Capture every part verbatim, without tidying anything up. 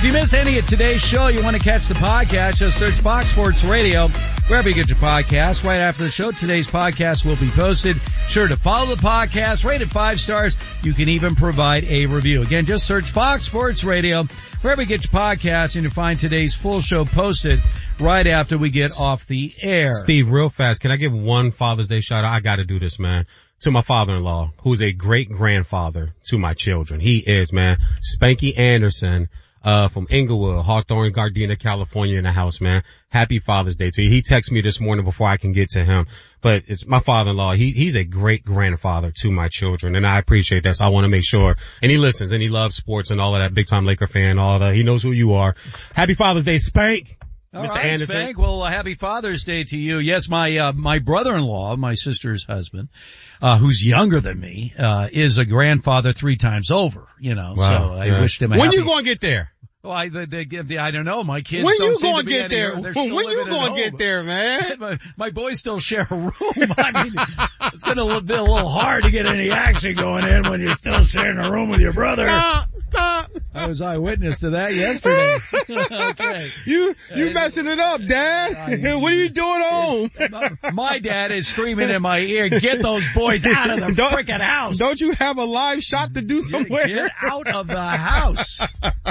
you missed any of today's show, you want to catch the podcast, just search Fox Sports Radio wherever you get your podcast. Right after the show, today's podcast will be posted. Sure to follow the podcast, rate it five stars. You can even provide a review. Again, just search Fox Sports Radio wherever you get your podcast, and you'll find today's full show posted right after we get off the air. Steve, real fast, can I give one Father's Day shout out? I got to do this, man. To my father-in-law, who's a great-grandfather to my children. He is, man. Spanky Anderson, uh, from Inglewood, Hawthorne, Gardena, California in the house, man. Happy Father's Day to you. He texted me this morning before I can get to him. But it's my father-in-law. He, he's a great-grandfather to my children, and I appreciate that. So I want to make sure. And he listens, and he loves sports and all of that. Big-time Laker fan, all of that. He knows who you are. Happy Father's Day, Spank. All Mister right, Anderson. Spank. Well, uh, happy Father's Day to you. Yes, my uh, my brother-in-law, my sister's husband, uh, who's younger than me, uh, is a grandfather three times over. You know, Wow. so I Yeah. wished him a When happy. you going to get there? Well, I, they, they give the, I don't know. My kids When don't you seem going to to be get anywhere. there? They're still When you living at going to home. get there, man? My, my boys still share a room. I mean, it's going to be a little hard to get any action going in when you're still sharing a room with your brother. Stop, stop, stop. I was eyewitness to that yesterday. Okay. You, you messing it up, Dad. I- What are you doing home? My, my dad is screaming in my ear, get those boys out of the Don't- frickin' house. Don't you have a live shot to do somewhere? Get out of the house.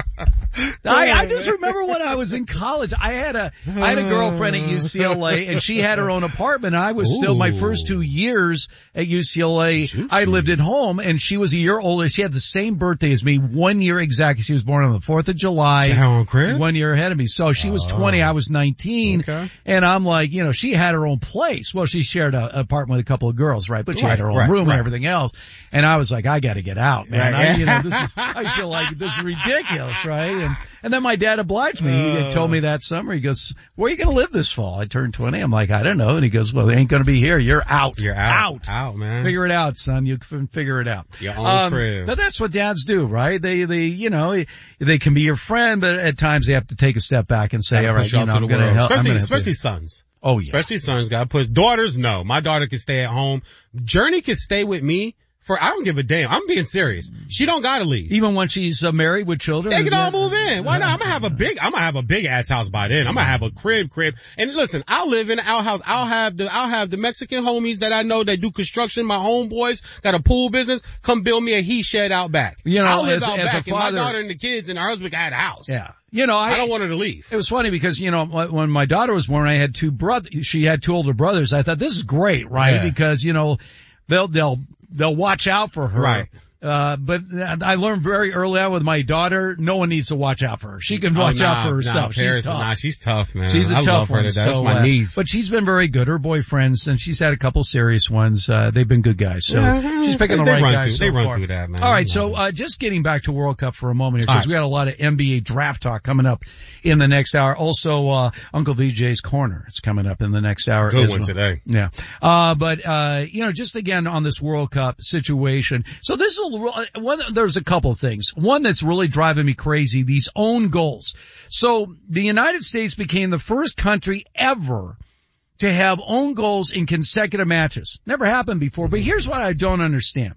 I, I just remember when I was in college, I had a, I had a girlfriend at U C L A and she had her own apartment. I was still my Ooh. first two years at U C L A. Juicy. I lived at home and she was a year older. She had the same birthday as me, one year exactly. She was born on the fourth of July. Her own crib? One year ahead of me. So she was Oh. twenty, I was nineteen. Okay. And I'm like, you know, she had her own place. Well, she shared a, an apartment with a couple of girls, right? But she Right, had her own right, room right. and everything else. And I was like, I gotta get out, man. Right. I, you know, this is, I feel like this is ridiculous, right? And, and then my dad obliged me. He had told me that summer, he goes, where are you gonna live this fall? I turned twenty. I'm like, I don't know. And he goes, well, they ain't gonna be here. You're out. You're out. Out. Out, man. Figure it out, son. You can figure it out. Your own Um, crib. But that's what dads do, right? They, they, you know, they can be your friend, but at times they have to take a step back and say, Gotta all right, push you out know, to I'm the gonna world. help. I'm Especially, gonna help especially you. sons. Oh yeah. Especially sons got to push. Daughters, no. My daughter can stay at home. Journey can stay with me for, I don't give a damn. I'm being serious. She don't gotta leave. Even when she's uh, married with children. They can all Yeah. move in. Why not? I'm gonna have a big, I'm gonna have a big ass house by then. I'm gonna have a crib, crib. And listen, I'll live in an outhouse. I'll have the, I'll have the Mexican homies that I know that do construction. My homeboys got a pool business. Come build me a he shed out back. You know, I'll live as- out as a back. And my father- daughter and the kids and her husband got a house. Yeah. You know, I, I don't want her to leave. It was funny because, you know, when my daughter was born, I had two brothers, she had two older brothers. I thought this is great, right? Yeah. Because, you know, they'll, they'll, they'll watch out for her. Right. Uh, but I learned very early on with my daughter, no one needs to watch out for her. She can watch oh, nah, out for herself. Nah, Paris, she's tough. Nah, she's tough, man. She's a I tough love her one. to death. That's So, my uh, niece. But she's been very good. Her boyfriends, and she's had a couple serious ones. Uh, they've been good guys. So Yeah, she's picking they- the they right run guys. through- they so run far. through that, man. All right. I So, love uh, just getting back to World Cup for a moment here, All because right. we got a lot of N B A draft talk coming up in the next hour. Also, uh, Uncle V J's Corner is coming up in the next hour. Good as one well. today. Yeah. Uh, but, uh, you know, just again on this World Cup situation. So this is a, one, there's a couple of things. One that's really driving me crazy, these own goals. So the United States became the first country ever to have own goals in consecutive matches. Never happened before, but here's what I don't understand.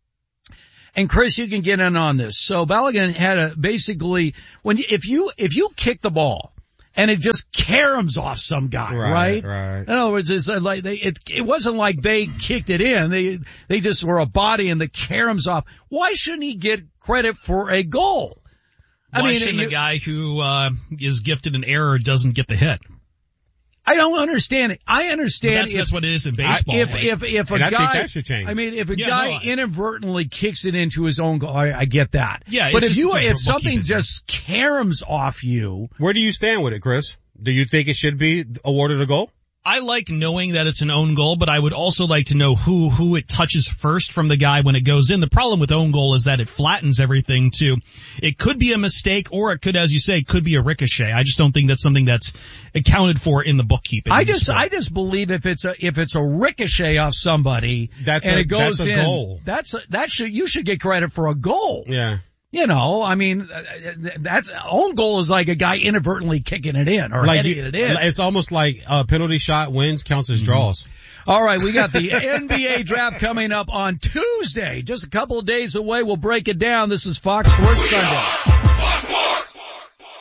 And Chris, you can get in on this. So Balogun had a, basically, when you, if you, if you kick the ball, and it just caroms off some guy, right? Right, right. In other words, it's like they, it, it wasn't like they kicked it in. They, they just were a body and the caroms off. Why shouldn't he get credit for a goal? Why I mean, shouldn't you, a guy who uh is gifted an error doesn't get the hit? I don't understand it. I But understand that's, if, that's what it is in baseball. if, like, if, if a And I guy, think that should change. I mean, if a Yeah, guy no, I- inadvertently kicks it into his own goal, I, I get that. Yeah, but it's if just- you, it's a if something bookkeeping thing. just caroms off you, Where do you stand with it, Chris? Do you think it should be awarded a goal? I like knowing that it's an own goal, but I would also like to know who, who it touches first from the guy when it goes in. The problem with own goal is that it flattens everything too. It could be a mistake or it could, as you say, could be a ricochet. I just don't think that's something that's accounted for in the bookkeeping. I in the just, sport. I just believe if it's a, if it's a ricochet off somebody That's and a- it goes that's a in, goal. that's, a, that should, you should get credit for a goal. Yeah. You know, I mean, that's, own goal is like a guy inadvertently kicking it in or Like heading you, it in. it's almost like a penalty shot wins counts as draws. All right, we got the N B A draft coming up on Tuesday. Just a couple of days away. We'll break it down. This is Fox Sports Sunday.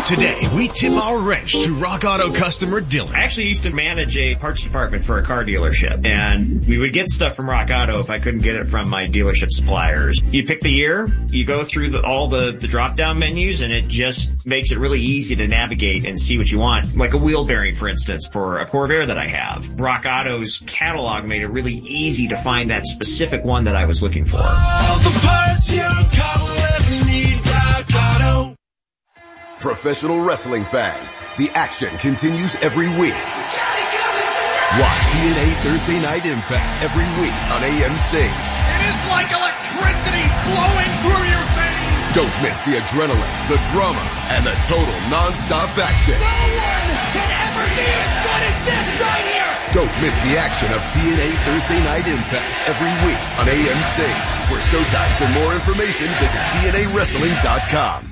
Today, we tip our wrench to Rock Auto customer Dylan. I actually used to manage a parts department for a car dealership, and we would get stuff from Rock Auto if I couldn't get it from my dealership suppliers. You pick the year, you go through the, all the, the drop-down menus, and it just makes it really easy to navigate and see what you want. Like a wheel bearing, for instance, for a Corvair that I have. Rock Auto's catalog made it really easy to find that specific one that I was looking for. All the parts your car will ever need, Rock Auto. Professional wrestling fans, the action continues every week. Watch T N A Thursday Night Impact every week on A M C. It is like electricity flowing through your veins. Don't miss the adrenaline, the drama, and the total non-stop action. No one can ever do as good as this right here. Don't miss the action of T N A Thursday Night Impact every week on A M C. For showtimes and more information, visit T N A wrestling dot com.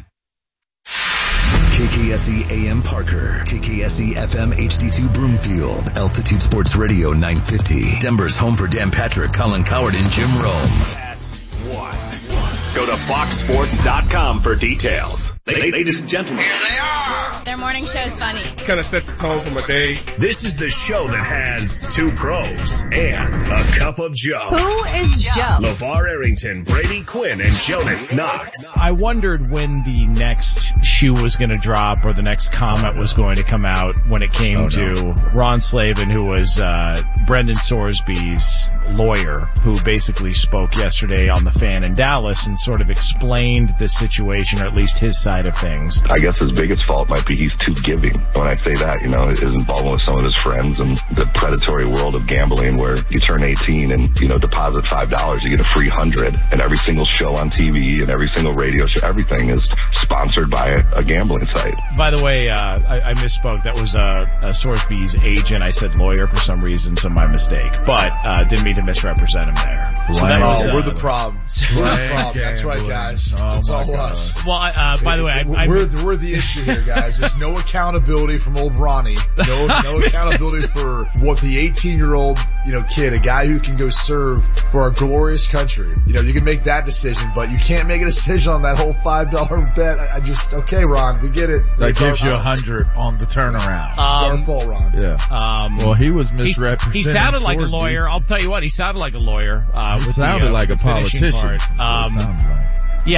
K K S E A M Parker, K K S E F M H D two Broomfield, Altitude Sports Radio nine fifty, Denver's home for Dan Patrick, Colin Coward, and Jim Rome. That's one. Go to fox sports dot com for details. Ladies and gentlemen, Here they are. Their morning show is funny. Kind of sets the tone for my day. this is the show that has two pros and a cup of Joe. Who is Joe? LeVar Arrington, Brady Quinn, and Jonas Knox. I wondered when the next shoe was going to drop or the next comment was going to come out when it came oh, to no. Ron Slavin, who was uh Brendan Sorsby's lawyer, who basically spoke yesterday on The Fan in Dallas and sort of explained the situation, or at least his side of things. I guess his biggest fault might be he's too giving. When I say that, you know, his involvement with some of his friends and the predatory world of gambling where you turn eighteen and, you know, deposit five dollars, you get a free hundred, and every single show on T V and every single radio show, everything is sponsored by a, a gambling site. By the way, uh, I, I misspoke. That was uh, uh, Sorsby's agent. I said lawyer for some reason, so my mistake. But uh, didn't mean to misrepresent him there. So that oh, was, uh, we're the problem. We're the problem. That's right, guys. Oh, it's all God. us. Well, uh, by the way, I, I, we're, we're the issue here, guys. There's no accountability from old Ronnie. No, no accountability for what the eighteen-year-old, you know, kid, a guy who can go serve for our glorious country. You know, you can make that decision, but you can't make a decision on that whole five dollar bet. I, I just, okay, Ron, we get it. That gives you a hundred on the turnaround. Um, it's our fault, Ron. Yeah. Um, well, he was misrepresenting. He, he sounded like a lawyer. I'll tell you what, he sounded like a lawyer. Uh, he with sounded the, uh, like a politician. Um, like. yeah,